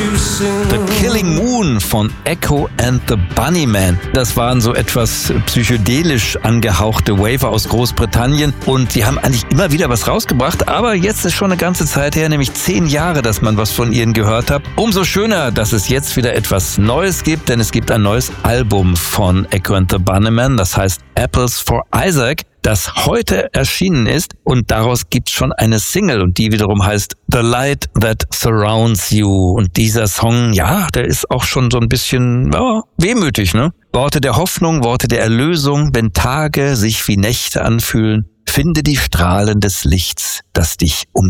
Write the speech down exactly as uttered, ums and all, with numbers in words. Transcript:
The Killing Moon von Echo and the Bunnymen. Das waren so etwas psychedelisch angehauchte Waver aus Großbritannien und die haben eigentlich immer wieder was rausgebracht, aber jetzt ist schon eine ganze Zeit her, nämlich zehn Jahre, dass man was von ihnen gehört hat. Umso schöner, dass es jetzt wieder etwas Neues gibt, denn es gibt ein neues Album von Echo and the Bunnymen, das heißt Apples for Isaac, das heute erschienen ist und daraus gibt's schon eine Single und die wiederum heißt The Light That Surrounds You und dieser Song, ja, der ist auch schon so ein bisschen ja, wehmütig, ne? Worte der Hoffnung, Worte der Erlösung, wenn Tage sich wie Nächte anfühlen, finde die Strahlen des Lichts, das dich um